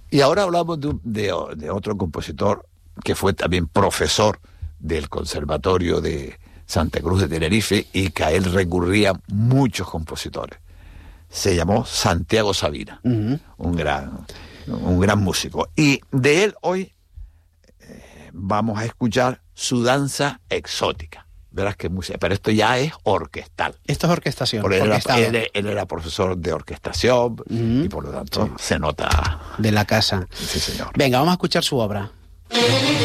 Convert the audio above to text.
Y ahora hablamos de otro compositor que fue también profesor del Conservatorio de Santa Cruz de Tenerife y que a él recurrían muchos compositores. Se llamó Santiago Sabina, un gran músico. Y de él hoy vamos a escuchar su danza exótica. Verás que música, pero esto ya es orquestal. Esto es orquestación. Porque él era profesor de orquestación y por lo tanto se nota. De la casa. Sí, señor. Venga, vamos a escuchar su obra.